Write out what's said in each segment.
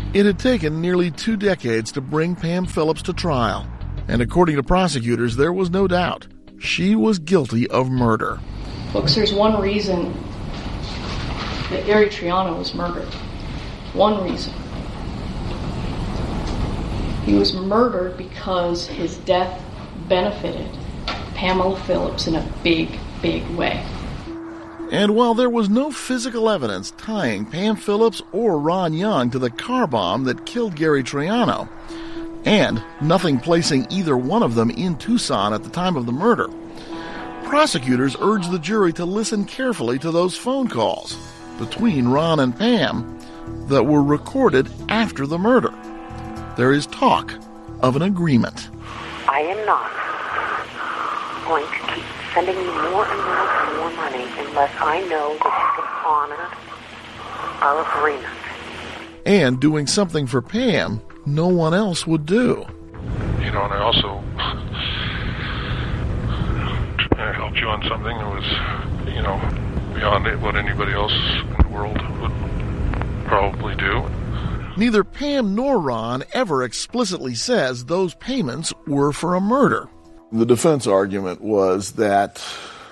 It had taken nearly 2 decades to bring Pam Phillips to trial, and according to prosecutors, there was no doubt she was guilty of murder. Folks, there's one reason that Gary Triano was murdered. One reason. He was murdered because his death benefited Pamela Phillips in a big, big way. And while there was no physical evidence tying Pam Phillips or Ron Young to the car bomb that killed Gary Triano, and nothing placing either one of them in Tucson at the time of the murder, prosecutors urged the jury to listen carefully to those phone calls between Ron and Pam that were recorded after the murder. There is talk of an agreement. I am not going to keep sending you more and more and more money unless I know that you can honor our agreement. And doing something for Pam no one else would do. And I also helped you on something that was, beyond what anybody else in the world would probably do. Neither Pam nor Ron ever explicitly says those payments were for a murder. The defense argument was that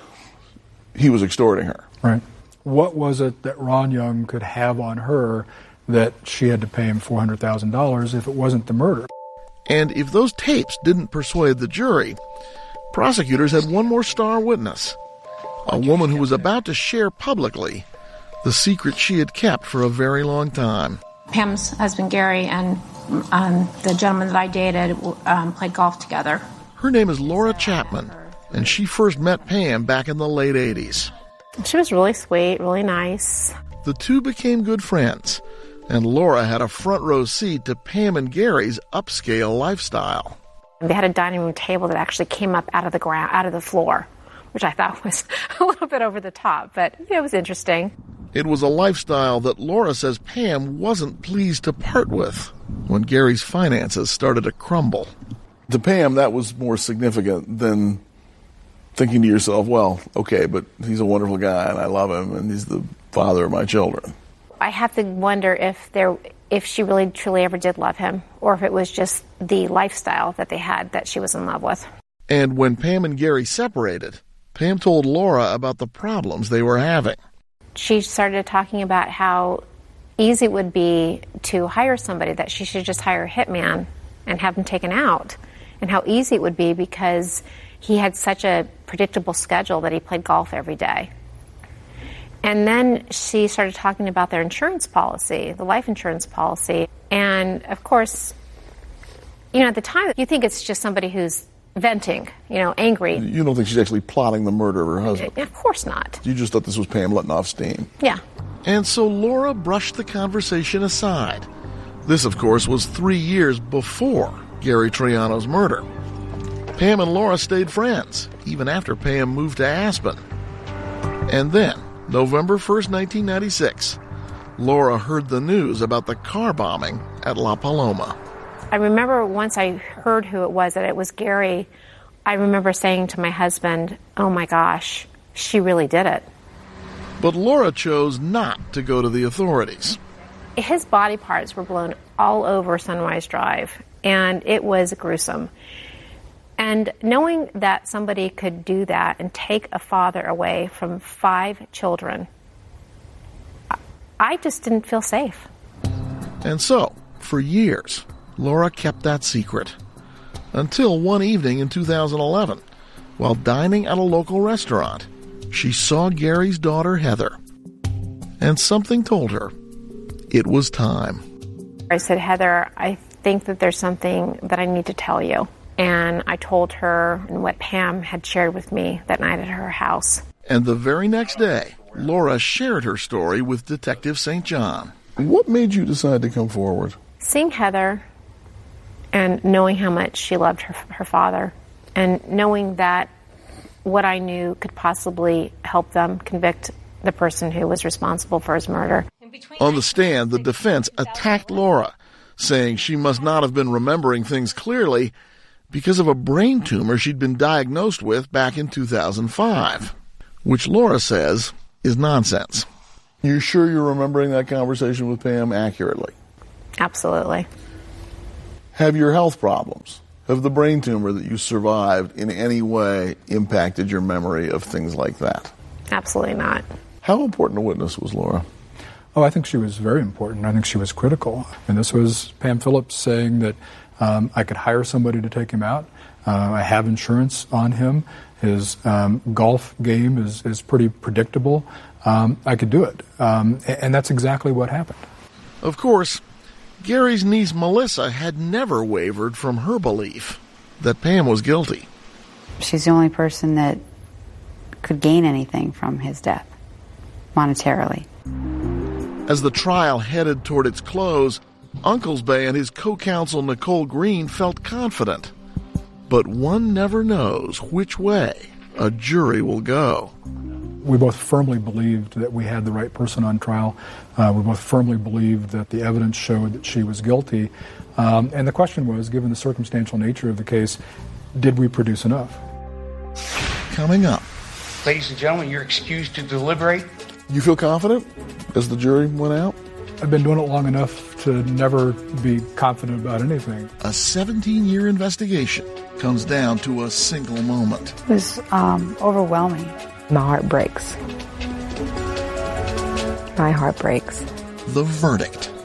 he was extorting her. Right. What was it that Ron Young could have on her that she had to pay him $400,000 if it wasn't the murder? And if those tapes didn't persuade the jury, prosecutors had one more star witness, a woman who was about to share publicly the secret she had kept for a very long time. Pam's husband, Gary, and the gentleman that I dated played golf together. Her name is Laura Chapman, and she first met Pam back in the late 80s. She was really sweet, really nice. The two became good friends, and Laura had a front row seat to Pam and Gary's upscale lifestyle. They had a dining room table that actually came up out of the ground, out of the floor, which I thought was a little bit over the top, but it was interesting. It was a lifestyle that Laura says Pam wasn't pleased to part with when Gary's finances started to crumble. To Pam, that was more significant than thinking to yourself, well, okay, but he's a wonderful guy and I love him and he's the father of my children. I have to wonder if she really truly ever did love him, or if it was just the lifestyle that they had that she was in love with. And when Pam and Gary separated, Pam told Laura about the problems they were having. She started talking about how easy it would be to hire somebody, that she should just hire a hitman and have him taken out, and how easy it would be because he had such a predictable schedule that he played golf every day. And then she started talking about their insurance policy, the life insurance policy. And, of course, at the time, you think it's just somebody who's venting, angry. You don't think she's actually plotting the murder of her husband? Of course not. You just thought this was Pam letting off steam? Yeah. And so Laura brushed the conversation aside. This, of course, was 3 years before Gary Triano's murder. Pam and Laura stayed friends, even after Pam moved to Aspen. And then, November 1st, 1996, Laura heard the news about the car bombing at La Paloma. I remember once I heard who it was, that it was Gary, I remember saying to my husband, oh my gosh, she really did it. But Laura chose not to go to the authorities. His body parts were blown all over Sunrise Drive, and it was gruesome. And knowing that somebody could do that and take a father away from 5 children, I just didn't feel safe. And so, for years, Laura kept that secret. Until one evening in 2011, while dining at a local restaurant, she saw Gary's daughter, Heather. And something told her it was time. I said, Heather, I think that there's something that I need to tell you. And I told her what Pam had shared with me that night at her house. And the very next day, Laura shared her story with Detective St. John. What made you decide to come forward? Seeing Heather and knowing how much she loved her father, and knowing that what I knew could possibly help them convict the person who was responsible for his murder. On the stand, the defense attacked Laura, saying she must not have been remembering things clearly because of a brain tumor she'd been diagnosed with back in 2005, which Laura says is nonsense. You're sure you're remembering that conversation with Pam accurately? Absolutely. Have your health problems, have the brain tumor that you survived in any way impacted your memory of things like that? Absolutely not. How important a witness was Laura? Oh, I think she was very important. I think she was critical. And this was Pam Phillips saying that I could hire somebody to take him out. I have insurance on him. His golf game is pretty predictable. I could do it. And that's exactly what happened. Of course, Gary's niece Melissa had never wavered from her belief that Pam was guilty. She's the only person that could gain anything from his death, monetarily. As the trial headed toward its close, Unclesbay and his co-counsel Nicole Green felt confident. But one never knows which way a jury will go. We both firmly believed that we had the right person on trial. We both firmly believed that the evidence showed that she was guilty. And the question was, given the circumstantial nature of the case, did we produce enough? Coming up. Ladies and gentlemen, you're excused to deliberate. You feel confident as the jury went out? I've been doing it long enough to never be confident about anything. A 17-year investigation comes down to a single moment. It was overwhelming. My heart breaks. My heart breaks. The verdict.